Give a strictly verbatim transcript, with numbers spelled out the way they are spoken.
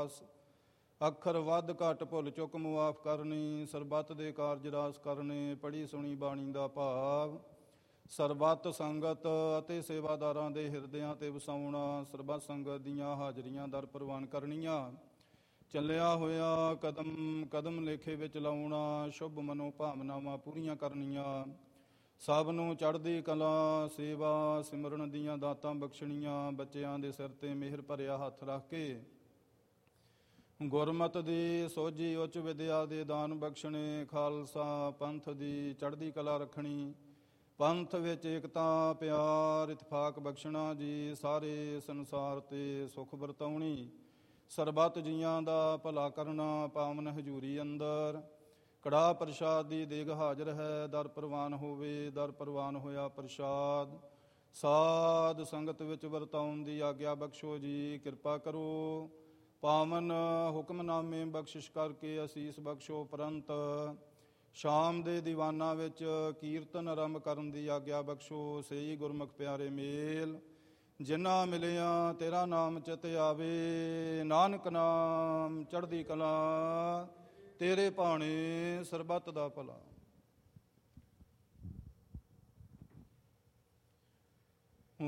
ਅਰਦਾਸ। ਅੱਖਰ ਵੱਧ ਘੱਟ ਭੁੱਲ ਚੁੱਕ ਮੁਆਫ ਕਰਨੀ, ਸਰਬੱਤ ਦੇ ਕਾਰਜ ਰਾਸ ਕਰਨੇ, ਪੜ੍ਹੀ ਸੁਣੀ ਬਾਣੀ ਦਾ ਭਾਵ। ਸਰਬੱਤ ਸੰਗਤ ਅਤੇ ਸੇਵਾਦਾਰਾਂ ਦੇ ਹਿਰਦਿਆਂ 'ਤੇ ਵਸਾਉਣਾ, ਸਰਬੱਤ ਸੰਗਤ ਦੀਆਂ ਹਾਜ਼ਰੀਆਂ ਦਰ ਪ੍ਰਵਾਨ ਕਰਨੀਆਂ, ਚੱਲਿਆ ਹੋਇਆ ਕਦਮ ਕਦਮ ਲੇਖੇ ਵਿੱਚ ਲਾਉਣਾ, ਸ਼ੁਭ ਮਨੋ ਭਾਵਨਾਵਾਂ ਪੂਰੀਆਂ ਕਰਨੀਆਂ, ਸਭ ਨੂੰ ਚੜ੍ਹਦੀ ਕਲਾ ਸੇਵਾ ਸਿਮਰਨ ਦੀਆਂ ਦਾਤਾਂ ਬਖਸ਼ਣੀਆਂ, ਬੱਚਿਆਂ ਦੇ ਸਿਰ 'ਤੇ ਮਿਹਰ ਭਰਿਆ ਹੱਥ ਰੱਖ ਕੇ ਗੁਰਮਤਿ ਦੀ ਸੋਝੀ ਉੱਚ ਵਿਦਿਆ ਦੇ ਦਾਨ ਬਖਸ਼ਣੇ, ਖਾਲਸਾ ਪੰਥ ਦੀ ਚੜ੍ਹਦੀ ਕਲਾ ਰੱਖਣੀ, ਪੰਥ ਵਿੱਚ ਏਕਤਾ ਪਿਆਰ ਇਤਫਾਕ ਬਖਸ਼ਣਾ ਜੀ, ਸਾਰੇ ਸੰਸਾਰ 'ਤੇ ਸੁਖ ਵਰਤਾਉਣੀ, ਸਰਬੱਤ ਜੀਆਂ ਦਾ ਭਲਾ ਕਰਨਾ, ਪਾਵਨ ਹਜ਼ੂਰੀ ਅੰਦਰ ਕੜਾਹ ਪ੍ਰਸ਼ਾਦ ਦੀ ਦੇਗ ਹਾਜ਼ਰ ਹੈ, ਦਰ ਪ੍ਰਵਾਨ ਹੋਵੇ, ਦਰ ਪ੍ਰਵਾਨ ਹੋਇਆ ਪ੍ਰਸ਼ਾਦ, ਸਾਧ ਸੰਗਤ ਵਿੱਚ ਵਰਤਾਉਣ ਦੀ ਆਗਿਆ ਬਖਸ਼ੋ ਜੀ, ਕਿਰਪਾ ਕਰੋ, ਪਾਵਨ ਹੁਕਮਨਾਮੇ ਬਖਸ਼ਿਸ਼ ਕਰਕੇ ਅਸੀਸ ਬਖਸ਼ੋ, ਉਪਰੰਤ ਸ਼ਾਮ ਦੇ ਦੀਵਾਨਾਂ ਵਿੱਚ ਕੀਰਤਨ ਆਰੰਭ ਕਰਨ ਦੀ ਆਗਿਆ ਬਖਸ਼ੋ, ਸਹੀ ਗੁਰਮੁਖ ਪਿਆਰੇ ਮੇਲ ਜਿਨ੍ਹਾਂ ਮਿਲਿਆ ਤੇਰਾ ਨਾਮ ਚਿਤ ਆਵੇ, ਨਾਨਕ ਨਾਮ ਚੜ੍ਹਦੀ ਕਲਾ, ਤੇਰੇ ਭਾਣੇ ਸਰਬੱਤ ਦਾ ਭਲਾ।